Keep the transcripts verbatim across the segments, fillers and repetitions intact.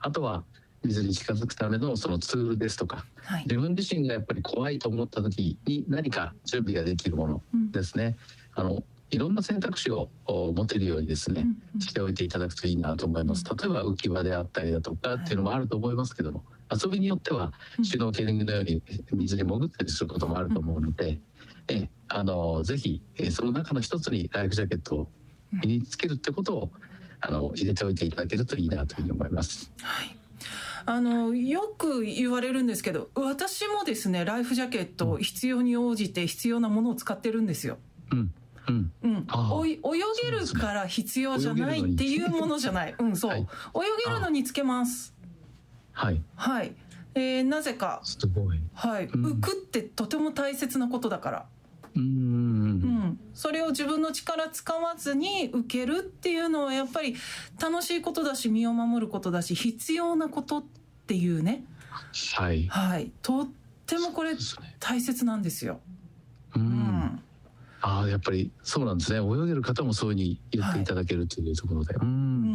あとは水に近づくためのそのツールですとか、はい、自分自身がやっぱり怖いと思った時に何か準備ができるものですね、うん、あのいろんな選択肢を持てるようにですね、うんうん、しておいていただくといいなと思います。例えば浮き輪であったりだとかっていうのもあると思いますけども、はい、遊びによってはシュノーケリングのように水に潜ったりすることもあると思うので、うん、えあのぜひその中の一つにライフジャケットを身につけるってことをあの入れておいていただけるといいなというふうに思います。 はい、あのよく言われるんですけど、私もですねライフジャケットを必要に応じて必要なものを使ってるんですよ。うんうんうん、おい泳げるから必要じゃないっていうものじゃない、うん、そう、はい、泳げるのにつけます。はいはい、えー、なぜかすごい、はい、うん、浮くってとても大切なことだから、うんうん、それを自分の力使わずに浮けるっていうのはやっぱり楽しいことだし、身を守ることだし、必要なことっていうね、はい、はい、とってもこれ大切なんですよ。うん、うん、 ああ、やっぱりそうなんですね。泳げる方もそういうふうに言っていただけるというところで、はい、うん、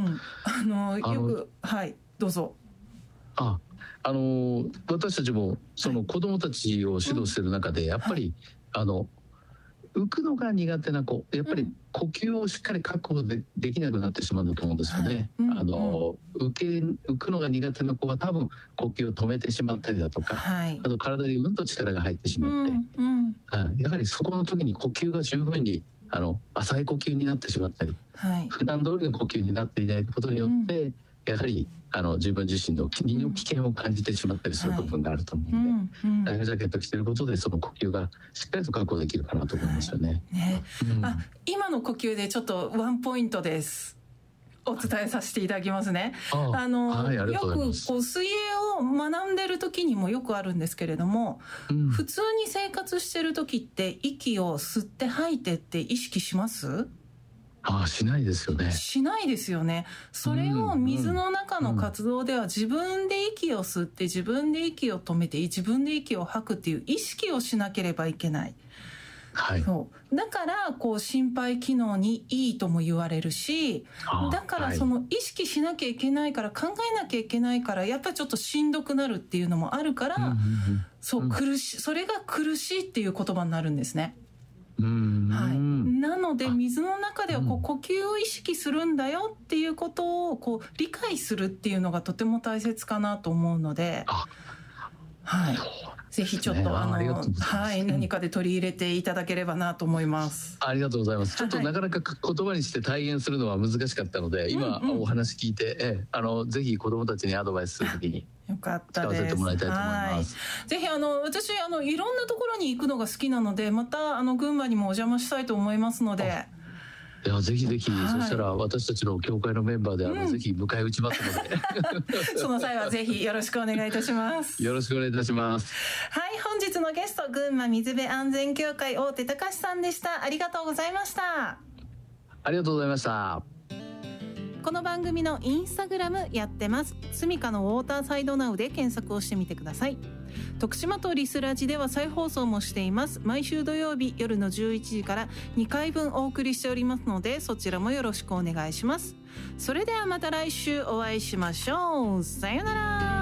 うん、あのよく、はいどうぞ。ああの私たちもその子どもたちを指導している中で、やっぱり、はい、あの浮くのが苦手な子、やっぱり呼吸をしっかり確保 で, できなくなってしまうんだと思うんですよね、はい、うんうん、あの浮け浮くのが苦手な子は多分呼吸を止めてしまったりだとか、はい、あと体にうんと力が入ってしまって、うんうん、やはりそこの時に呼吸が十分にあの浅い呼吸になってしまったり、はい、普段通りの呼吸になっていないことによって、うん、やはりあの自分自身の身の危険を感じてしまったりする部分があると思うので、はい、うんうん、ライフジャケット着てることでその呼吸がしっかりと確保できるかなと思いますよね。はいね、うん、あ今の呼吸でちょっとワンポイントです。お伝えさせていただきますね。ああの、はい、ありがとうございます。よくこう水泳を学んでる時にもよくあるんですけれども、うん、普通に生活してる時って息を吸って吐いてって意識します？ ああ、しないですよね。 しないですよね。それを水の中の活動では自分で息を吸って自分で息を止めて自分で息を吐くっていう意識をしなければいけない。はい、そうだからこう心肺機能にいいとも言われるし、だからその意識しなきゃいけないから考えなきゃいけないからやっぱりちょっとしんどくなるっていうのもあるから、うんうんうん、そう苦しそれが苦しいっていう言葉になるんですね。うんはい、なので水の中ではこう呼吸を意識するんだよっていうことをこう理解するっていうのがとても大切かなと思うので、はい、ぜひちょっと、ね、あのあはい、何かで取り入れていただければなと思います。 ありがとうございます。ちょっとなかなか言葉にして体現するのは難しかったので、今お話聞いて、うんうん、えあのぜひ子どもたちにアドバイスするときによかったです。使わせてもらいたいと思います。 ぜひあの私あのいろんなところに行くのが好きなので、またあの群馬にもお邪魔したいと思いますので。 いやぜひぜひ、はい、そしたら私たちの協会のメンバーであの、うん、ぜひ迎え撃ちますのでその際はぜひよろしくお願いいたします。 よろしくお願いいたします。 はい、本日のゲスト群馬水辺安全協会大手隆さんでした。ありがとうございました。 ありがとうございました。 この番組のインスタグラムやってます。スミカのウォーターサイドナウで検索をしてみてください。徳島とリスラジでは再放送もしています。毎週土曜日夜のじゅういちじからにかいぶんお送りしておりますので、そちらもよろしくお願いします。それではまた来週お会いしましょう。さよなら。